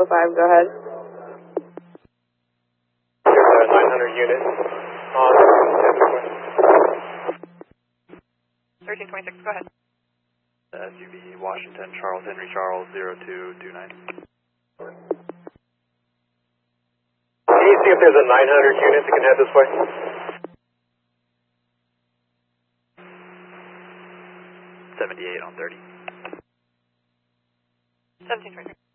5, go ahead. There's a 900 unit on 1326, go ahead. SUV Washington, Charles Henry Charles 0229. Can you see if there's a 900 unit that can head this way? 78 on 30. 1726.